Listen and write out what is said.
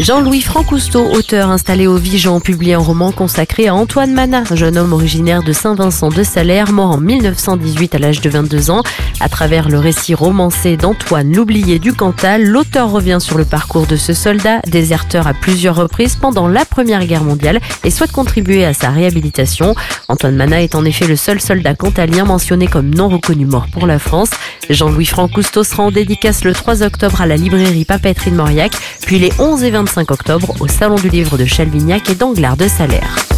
Jean-Louis Francousteau, auteur installé au Vigan, publie un roman consacré à Antoine Manat, jeune homme originaire de Saint-Vincent-de-Salaire, mort en 1918 à l'âge de 22 ans. À travers le récit romancé d'Antoine, l'oublié du Cantal, l'auteur revient sur le parcours de ce soldat, déserteur à plusieurs reprises pendant la Première Guerre mondiale, et souhaite contribuer à sa réhabilitation. Antoine Manat est en effet le seul soldat cantalien mentionné comme non reconnu mort pour la France. Jean-Louis Francousteau sera en dédicace le 3 octobre à la librairie Papeterie de Mauriac, puis les 11 et 25 octobre au Salon du Livre de Chalvignac et d'Anglars de Salaire.